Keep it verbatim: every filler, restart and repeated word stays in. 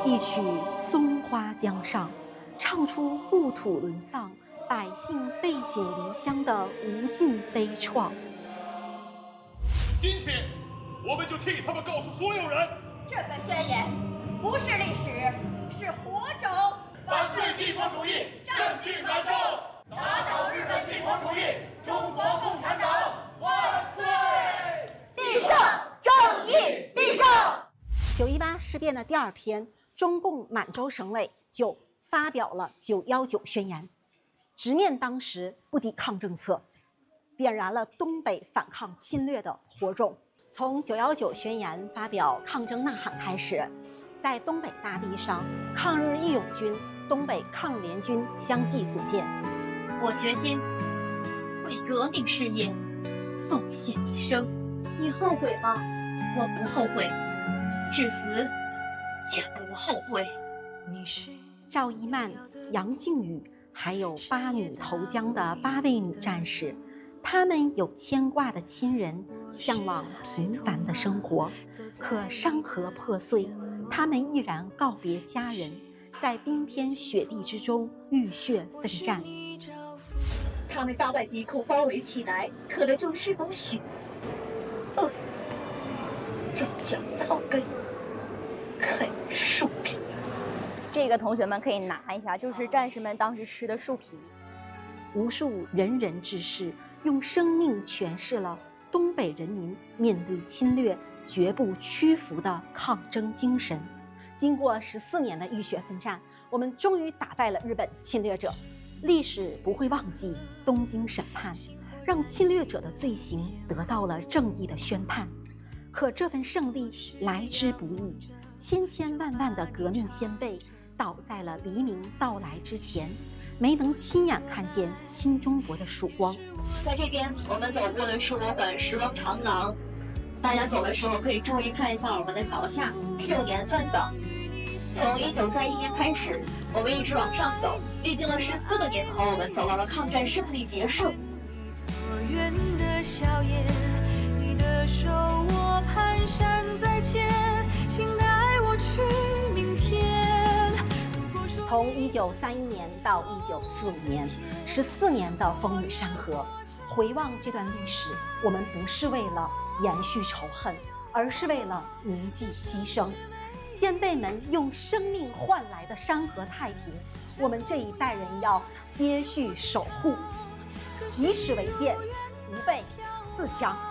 一曲松花江上，唱出故土沦丧、百姓背井离乡的无尽悲怆。 今天，我们就替他们告诉所有人， 这份宣言不是历史，是火种。 反对帝国主义，占据满洲，打倒日本帝国主义，中国共产党万岁！ 必胜，正义必胜。 九一八事变的第二天，中共满洲省委就发表了九一九宣言，直面当时不抵抗政策，点燃了东北反抗侵略的火种。从九一九宣言发表抗争呐喊开始，在东北大地上，抗日义勇军、东北抗联军相继组建。 我决心为革命事业奉献一生。你后悔吗？我不后悔，至死也不后悔。 赵一曼、杨靖宇，还有八女投江的八位女战士，她们有牵挂的亲人，向往平凡的生活，可山河破碎，她们毅然告别家人，在冰天雪地之中浴血奋战。 他们大把敌寇包围起来，可能就是风雪。恶真将草根，啃树皮。 这个同学们可以拿一下，就是战士们当时吃的树皮。 无数仁人志士用生命诠释了东北人民面对侵略绝不屈服的抗争精神。经过十四年的浴血奋战，我们终于打败了日本侵略者。历史不会忘记东京审判，让侵略者的罪行得到了正义的宣判。可这份胜利来之不易，千千万万的革命先辈倒在了黎明到来之前，没能亲眼看见新中国的曙光。 在这边我们走过的是我本时光长廊，大家走的时候可以注意看一下我们的脚下是有年份的。从一九三一年开始，我们一直往上走，历经了十四个年头，我们走到了抗战胜利结束。 所愿的笑颜，你的手我蹒跚在前，请带我去明天。 从一九三一年到一九四五年，十四年的风雨山河。回望这段历史，我们不是为了延续仇恨，而是为了铭记牺牲。先辈们用生命换来的山河太平，我们这一代人要接续守护，以史为鉴，吾辈自强。